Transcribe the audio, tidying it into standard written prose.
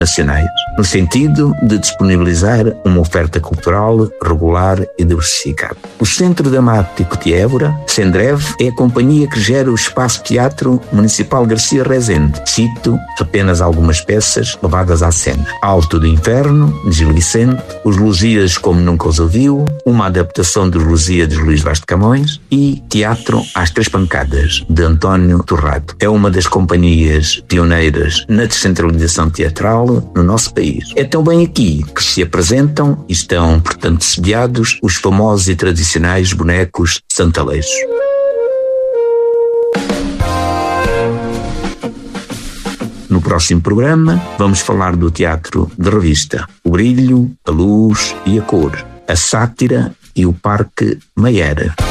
nacionais, no sentido de disponibilizar uma oferta cultural regular e diversificada. O Centro Dramático de Évora, Sendrev, é a companhia que gera o Espaço Teatro Municipal Garcia Rezende. Cito apenas algumas peças levadas à cena: Alto do Inferno, de Gil Vicente, Os Lusíadas Como Nunca Os Ouviu, uma adaptação dos Lusíadas de Luís Vaz de Camões, e Teatro às Três Pancadas, de António Torrado. É uma das companhias pioneiras na descentralização teatral no nosso país. É também aqui que se apresentam e estão, portanto, sediados os famosos e tradicionais bonecos santalejos. No próximo programa vamos falar do teatro de revista, o brilho, a luz e a cor, a sátira e o Parque Maiera.